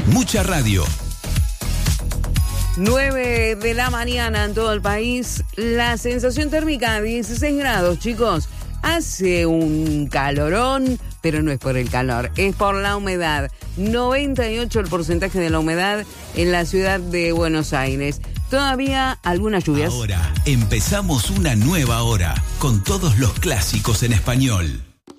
Mucha radio. 9 de la mañana en todo el país. La sensación térmica 16 grados, chicos. Hace un calorón, pero no es por el calor, es por la humedad. 98 el porcentaje de la humedad en la ciudad de Buenos Aires. Todavía algunas lluvias. Ahora empezamos una nueva hora con todos los clásicos en español.